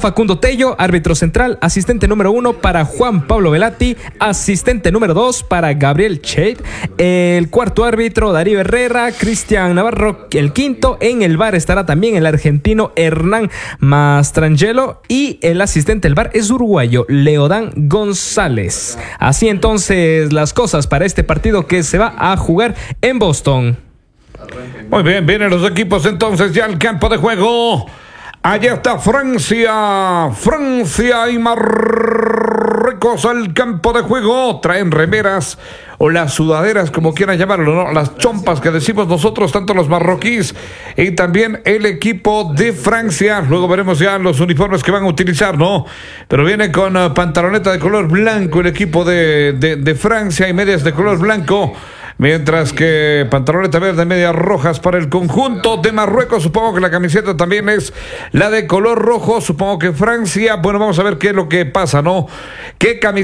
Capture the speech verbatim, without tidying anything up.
Facundo Tello, árbitro central. Asistente número uno para Juan Pablo Velati. Asistente número dos para Gabriel Cheit. El cuarto árbitro, Darío Herrera. Cristian Navarro, el quinto. En el V A R estará también el argentino Hernán Mastrangelo. Y el asistente del V A R es uruguayo, Leodán González. Así entonces las cosas para este partido que se va a jugar en Boston. Muy bien, vienen los equipos entonces ya al campo de juego. Allá está Francia, Francia y Marruecos al campo de juego. Traen remeras o las sudaderas, como quieran llamarlo, ¿no? Las chompas que decimos nosotros, tanto los marroquíes y también el equipo de Francia. Luego veremos ya los uniformes que van a utilizar, ¿no? Pero viene con uh, pantaloneta de color blanco el equipo de, de, de Francia y medias de color blanco. Mientras que pantaloneta verde, medias rojas para el conjunto de Marruecos. Supongo que la camiseta también es la de color rojo. Supongo que Francia, bueno, vamos a ver qué es lo que pasa, ¿no? ¿Qué camiseta?